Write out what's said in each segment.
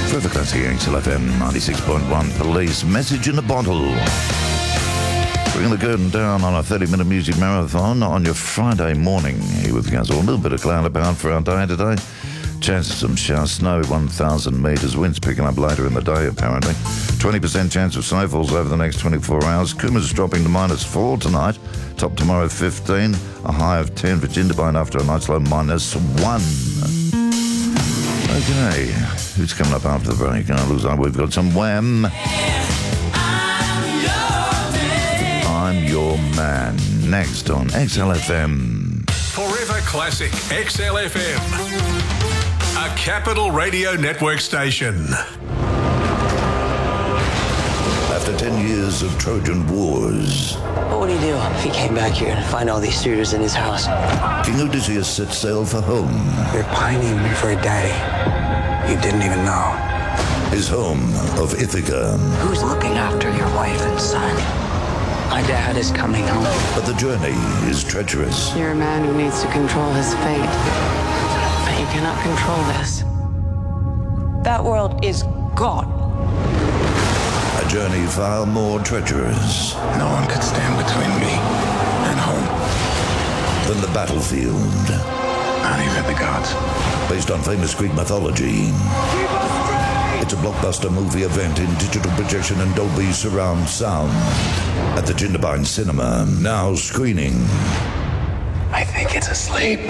For the classic XLFM 96.1 Police Message in a Bottle. Bringing the curtain down on a 30-minute music marathon on your Friday morning. Here with Gaz. A little bit of cloud about for our day today. Chance of some shower snow, 1,000 metres. Winds picking up later in the day, apparently. 20% chance of snowfalls over the next 24 hours. Coomer's dropping to -4 tonight. Top tomorrow, 15. A high of 10 for Jindabyne after a night's low -1. Okay, who's coming up after the break? Looks like we've got some Wham. I'm Your Man. Next on XLFM. Forever Classic XLFM. A Capital Radio Network station. After 10 years of Trojan Wars, What would he do if he came back here and find all these suitors in his house? King Odysseus set sail for home. You're pining for a daddy you didn't even know. His home of Ithaca. Who's looking after your wife and son? My dad is coming home. But the journey is treacherous. You're a man who needs to control his fate. But you cannot control this. That world is gone. A journey far more treacherous No one could stand between me and home. than the battlefield. Not even the gods. Based on famous Greek mythology. It's a blockbuster movie event in digital projection and Dolby surround sound at the Jindabyne Cinema. Now screening. I think it's asleep.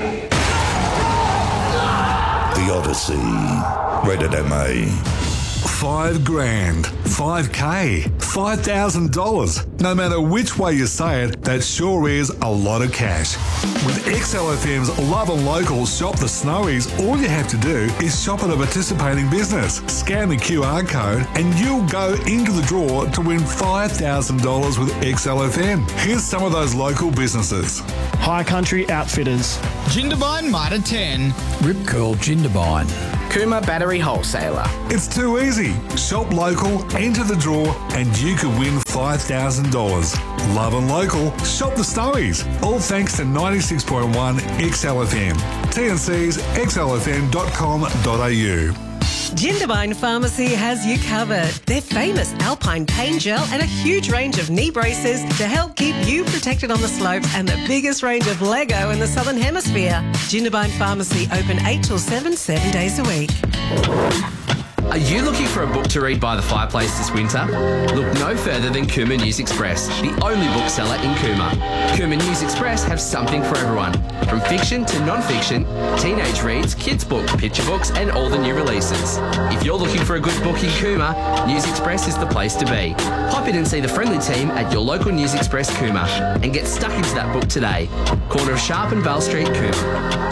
The Odyssey. Rated MA. $5,000, $5K, $5,000. No matter which way you say it, that sure is a lot of cash. With XLFM's Love and Local Shop the Snowies, all you have to do is shop at a participating business, scan the QR code, and you'll go into the draw to win $5,000 with XLFM. Here's some of those local businesses. High Country Outfitters, Jindabyne Mitre 10. Rip Curl Jindabyne. Kuma Battery Wholesaler. It's too easy. Shop local, enter the draw, and you could win $5,000. Love and Local, shop the Snowies. All thanks to 96.1 XLFM. TNC's xlfm.com.au. Jindabyne Pharmacy has you covered. Their famous Alpine Pain Gel and a huge range of knee braces to help keep you protected on the slopes and the biggest range of Lego in the Southern Hemisphere. Jindabyne Pharmacy open 8 till 7 days a week. Are you looking for a book to read by the fireplace this winter? Look no further than Cooma News Express, the only bookseller in Cooma. Cooma News Express have something for everyone, from fiction to non-fiction, teenage reads, kids' books, picture books, and all the new releases. If you're looking for a good book in Cooma, News Express is the place to be. Pop in and see the friendly team at your local News Express Cooma and get stuck into that book today. Corner of Sharp and Val Street, Cooma.